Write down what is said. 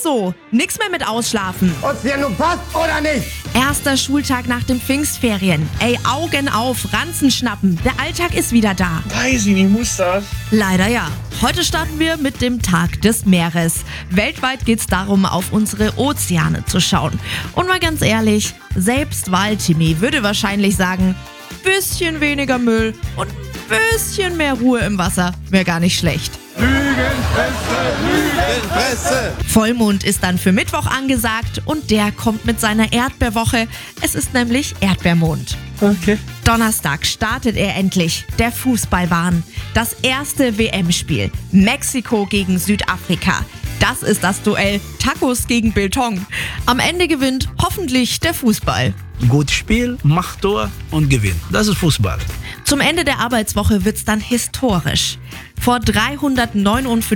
so, nix mehr mit Ausschlafen. Ob's dir nun passt oder nicht. Erster Schultag nach den Pfingstferien. Ey, Augen auf, Ranzen schnappen. Der Alltag ist wieder da. Weiß ich nicht, muss das? Leider ja. Heute starten wir mit dem Tag des Meeres. Weltweit geht es darum, auf unsere Ozeane zu schauen. Und mal ganz ehrlich, selbst Waltimi würde wahrscheinlich sagen, bisschen weniger Müll und ein bisschen mehr Ruhe im Wasser wäre gar nicht schlecht. Lügenpresse! Vollmond ist dann für Mittwoch angesagt und der kommt mit seiner Erdbeerwoche. Es ist nämlich Erdbeermond. Okay. Donnerstag startet er endlich, der Fußballwahn. Das erste WM-Spiel. Mexiko gegen Südafrika. Das ist das Duell Tacos gegen Biltong. Am Ende gewinnt hoffentlich der Fußball. Gut Spiel, macht Tor und gewinnt. Das ist Fußball. Zum Ende der Arbeitswoche wird's dann historisch. Vor 359